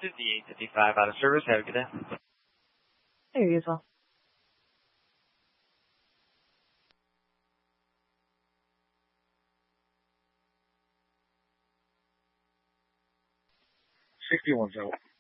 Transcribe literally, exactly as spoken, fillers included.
to the eight fifty-five out of service. Have a good day. There you go. sixty-one, so.